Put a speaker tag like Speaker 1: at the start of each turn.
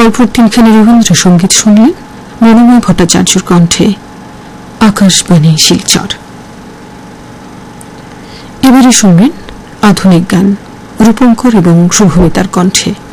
Speaker 1: তারপর তিনখানি রবীন্দ্রসঙ্গীত শুনলেন মনোময় ভট্টাচার্যর কণ্ঠে। আকাশবাণী শিলচর। এবারে শুনবেন আধুনিক গান রূপঙ্কর এবং শুভমিতার কণ্ঠে।